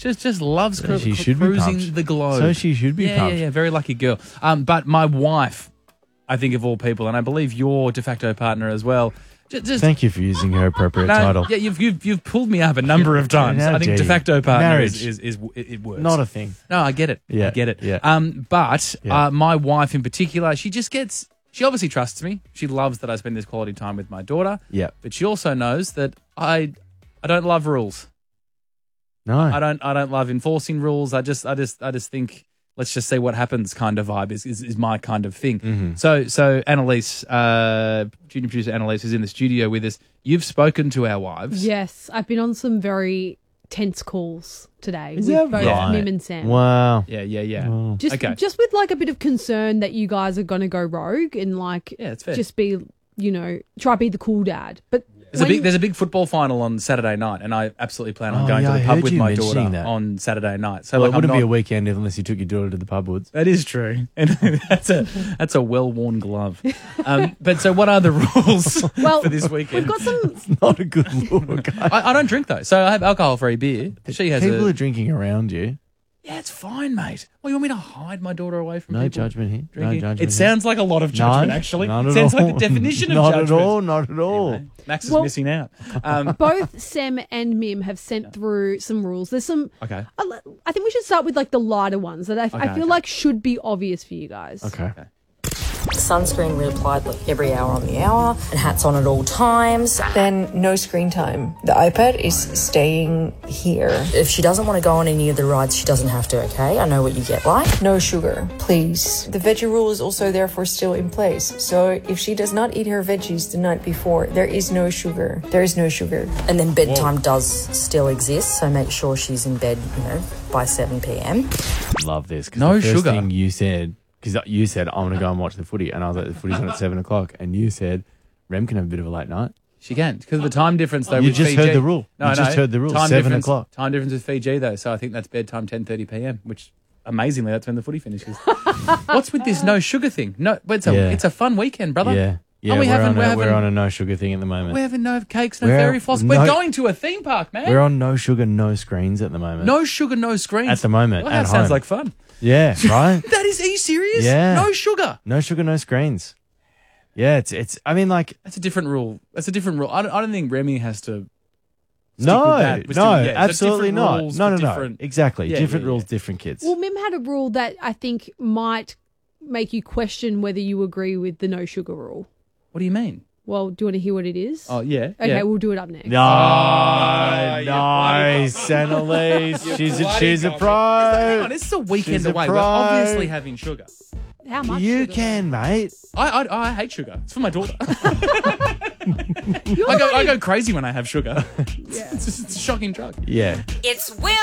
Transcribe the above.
Just loves She should be cruising pumped. the globe. So she should be pumped. Yeah, very lucky girl. But my wife, I think of all people, and I believe your de facto partner as well. Just Thank you for using her appropriate title. Yeah, you've pulled me up a number of times. How I think dare de you. facto partner Marriage. is it works. Not a thing. No, I get it. Yeah, I get it. yeah. But Yeah. my wife in particular, she obviously trusts me. She loves that I spend this quality time with my daughter. Yeah. But she also knows that I don't love rules. No. I don't love enforcing rules. I just think let's just see what happens kind of vibe is my kind of thing. Mm-hmm. So Annalise, junior producer Annalise, who's in the studio with us, you've spoken to our wives. Yes, I've been on some very tense calls today Is with that both right? Mim and Sam. Wow. Yeah. Oh. Just with like a bit of concern that you guys are going to go rogue and like Yeah, it's fair. just be, try to be the cool dad. But There's a big football final on Saturday night, and I absolutely plan on going to I the pub heard with you my mentioning daughter that. on Saturday night. So Well, like, it wouldn't I'm be a not- weekend unless you took your daughter to the pub woods. That is true, and that's a well-worn glove. But so, what are the rules for this weekend? we've got some. It's not a good look. I don't drink though, so I have alcohol-free beer. She has People are drinking around you. Yeah, it's fine, mate. Well, you want me to hide my daughter away from No people? judgment here. No Drinking? judgment It sounds like a lot of judgment, actually. Not It at sounds all. like the definition of not judgment. Not at all. Not at all. Anyway, Max is Well- missing out. Both Sam and Mim have sent through some rules. There's some. Okay. I think we should start with like the lighter ones that I feel like should be obvious for you guys. Okay. Sunscreen reapplied like every hour on the hour and hats on at all times. Then no screen time. The iPad is staying here. If she doesn't want to go on any of the rides, she doesn't have to, okay? I know what you get like. No sugar, please. The veggie rule is also therefore still in place. So if she does not eat her veggies the night before, there is no sugar. There is no sugar. And then bedtime does still exist, so make sure she's in bed, by 7 p.m. Love this. 'Cause No the first sugar. thing you said, because you said, I want to go and watch the footy. And I was like, the footy's on at 7 o'clock. And you said, Rem can have a bit of a late night. She can, because of the time difference, though. You with just Fiji. heard the rule. No, You just heard the rule. Time 7 difference- o'clock. Time difference with Fiji, though, so I think that's bedtime 10:30 p.m., which, amazingly, that's when the footy finishes. What's with this no sugar thing? No, but it's a fun weekend, brother. Yeah. Yeah, Are we we're on a no sugar thing at the moment. We're having no cakes, no We're- fairy floss. no- We're going to a theme park, man. We're on no sugar, no screens at the moment. No sugar, no screens. At the moment, Well, at that sounds home. like fun. Yeah, right? That is, are you serious? Yeah. No sugar. No sugar, no screens. Yeah, it's. I mean, like, That's a different rule. That's a different rule. I don't think Remy has to. stick no, with that. We're no, still- yeah, so absolutely different not. rules No, for no, no. different- Exactly. Yeah, different yeah, rules, yeah. different kids. Well, Mim had a rule that I think might make you question whether you agree with the no sugar rule. What do you mean? Well, do you want to hear what it is? Oh, yeah. Okay, yeah. we'll do it up next. No, nice, Annalise. She's a Hang pro. on, this is a weekend She's a away. We're pro. obviously having sugar. How much? You sugar? can, mate. I hate sugar. It's for my daughter. I go crazy when I have sugar. It's a shocking drug. Yeah. It's Will